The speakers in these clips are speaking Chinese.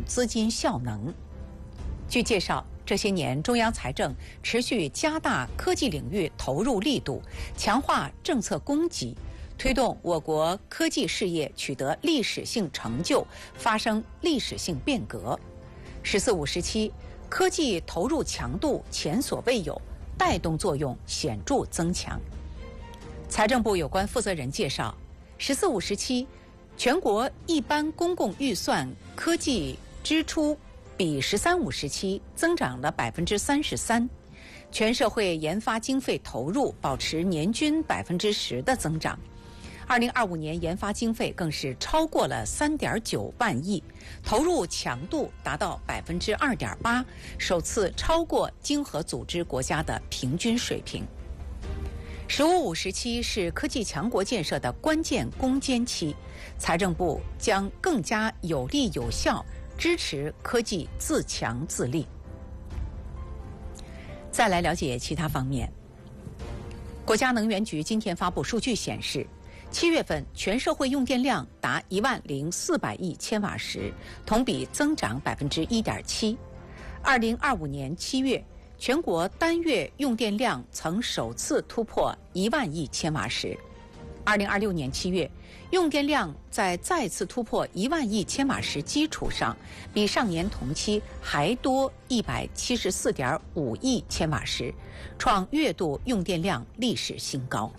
资金效能。据介绍，这些年中央财政持续加大科技领域投入力度，强化政策供给，推动我国科技事业取得历史性成就，发生历史性变革。“十四五”时期，科技投入强度前所未有，带动作用显著增强。财政部有关负责人介绍，“十四五”时期，全国一般公共预算科技支出比“十三五”时期增长了33%，全社会研发经费投入保持年均10%的增长。2025年研发经费更是超过了3.9万亿，投入强度达到2.8%，首次超过经合组织国家的平均水平。“15·5”时期是科技强国建设的关键攻坚期，财政部将更加有力有效支持科技自强自立。再来了解其他方面，国家能源局今天发布数据显示，7月份全社会用电量达10400亿千瓦时，同比增长1.7%。2025年7月，全国单月用电量曾首次突破1万亿千瓦时。2026年7月，用电量在再次突破1万亿千瓦时基础上，比上年同期还多174.5亿千瓦时，创月度用电量历史新高。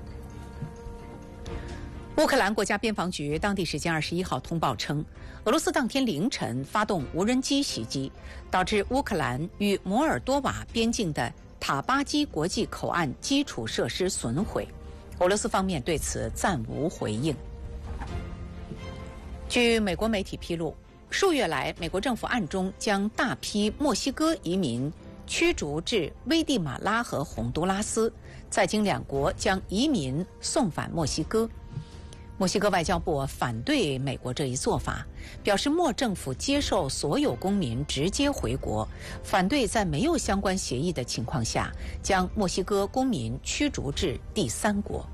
乌克兰国家边防局当地时间21号通报称，俄罗斯当天凌晨发动无人机袭击，导致乌克兰与摩尔多瓦边境的塔巴基国际口岸基础设施损毁。俄罗斯方面对此暂无回应。据美国媒体披露，数月来，美国政府暗中将大批墨西哥移民驱逐至危地马拉和洪都拉斯，再经两国将移民送返墨西哥。墨西哥外交部反对美国这一做法，表示墨政府接受所有公民直接回国，反对在没有相关协议的情况下将墨西哥公民驱逐至第三国。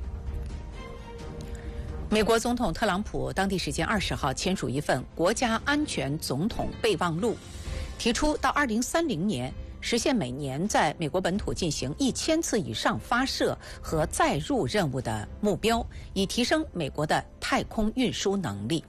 美国总统特朗普当地时间20号签署一份国家安全总统备忘录，提出到2030年实现每年在美国本土进行1000次以上发射和载入任务的目标，以提升美国的太空运输能力。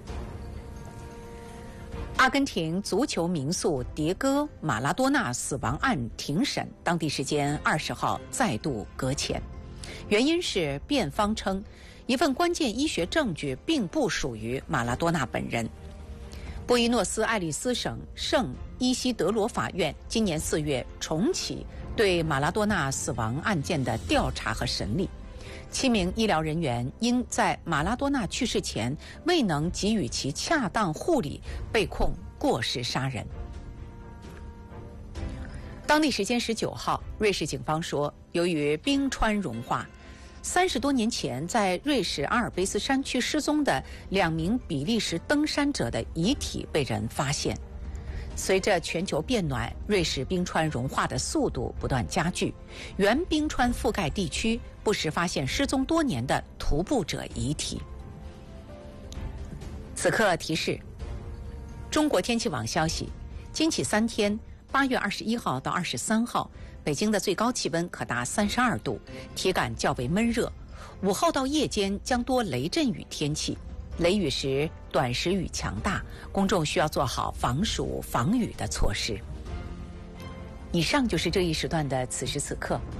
阿根廷足球名宿迭戈·马拉多纳死亡案庭审当地时间20号再度搁浅，原因是辩方称一份关键医学证据并不属于马拉多纳本人。布宜诺斯艾利斯省圣伊西德罗法院今年4月重启对马拉多纳死亡案件的调查和审理，7名医疗人员因在马拉多纳去世前未能给予其恰当护理，被控过失杀人。当地时间19号，瑞士警方说，由于冰川融化，30多年前在瑞士阿尔卑斯山区失踪的2名比利时登山者的遗体被人发现。随着全球变暖，瑞士冰川融化的速度不断加剧，原冰川覆盖地区不时发现失踪多年的徒步者遗体。此刻提示，中国天气网消息，今起3天8月21号到23号，北京的最高气温可达32度，体感较为闷热。午后到夜间将多雷阵雨天气，雷雨时短时雨强大，公众需要做好防暑防雨的措施。以上就是这一时段的此时此刻，